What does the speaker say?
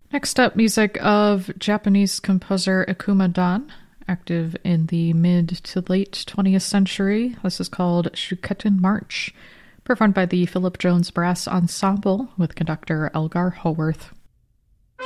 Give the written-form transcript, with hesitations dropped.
Next up, music of Japanese composer Ikuma Dan, active in the mid to late 20th century. This is called Shuketten March, performed by the Philip Jones Brass Ensemble with conductor Elgar Haworth.